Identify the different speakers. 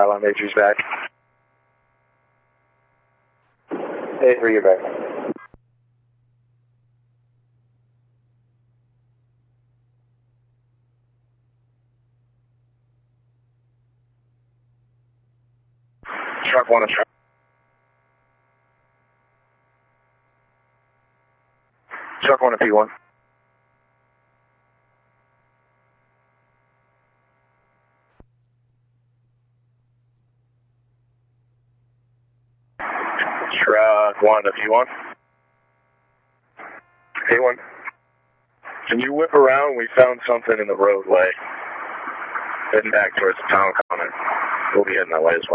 Speaker 1: Pylon, Major's back.
Speaker 2: A3, you're back.
Speaker 1: Truck 1 and truck. Truck 1 and P1. Truck 1 to P1. P1. Can you whip around? We found something in the roadway. Heading back towards the town common. We'll be heading that way as well.